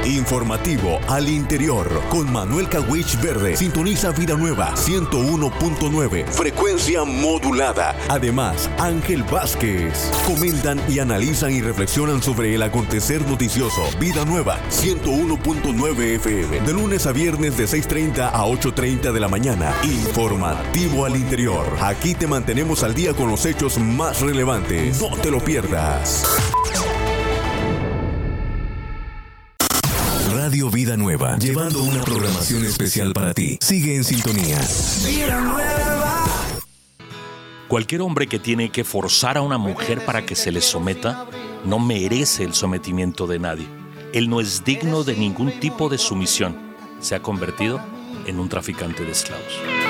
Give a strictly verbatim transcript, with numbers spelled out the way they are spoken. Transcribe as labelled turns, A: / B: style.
A: Informativo al interior con Manuel Kawich Verde. Sintoniza Vida Nueva ciento uno punto nueve, frecuencia modulada. Además, Ángel Vázquez. Comentan y analizan y reflexionan sobre el acontecer noticioso. Vida Nueva ciento uno punto nueve F M. De lunes a viernes de seis treinta a ocho treinta de la mañana. Informativo al interior. Aquí te mantenemos al día con los hechos más relevantes. No te lo pierdas. Radio Vida Nueva, llevando una programación especial para ti. Sigue en sintonía. Vida Nueva.
B: Cualquier hombre que tiene que forzar a una mujer para que se le someta, no merece el sometimiento de nadie. Él no es digno de ningún tipo de sumisión. Se ha convertido en un traficante de esclavos.